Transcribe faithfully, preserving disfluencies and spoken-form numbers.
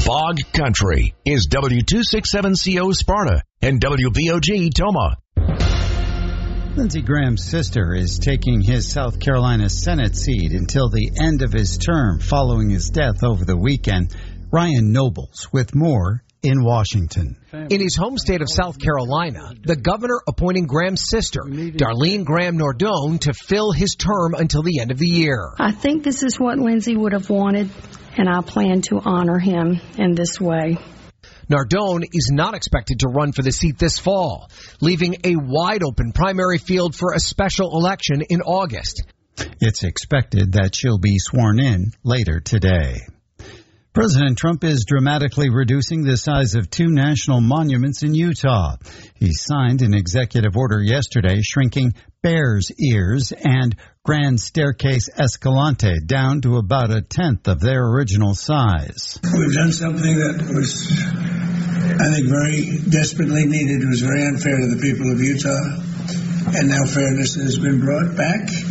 Fog Country is W two sixty-seven C O Sparta and W B O G Toma. Lindsey Graham's sister is taking his South Carolina Senate seat until the end of his term following his death over the weekend. Ryan Nobles with more in Washington. In his home state of South Carolina, the governor appointing Graham's sister, Darlene Graham Nardone, to fill his term until the end of the year. I think this is what Lindsey would have wanted, and I plan to honor him in this way. Nardone is not expected to run for the seat this fall, leaving a wide-open primary field for a special election in August. It's expected that she'll be sworn in later today. President Trump is dramatically reducing the size of two national monuments in Utah. He signed an executive order yesterday shrinking Bears Ears and Grand Staircase Escalante down to about a tenth of their original size. We've done something that was, I think, very desperately needed. It was very unfair to the people of Utah, and now fairness has been brought back.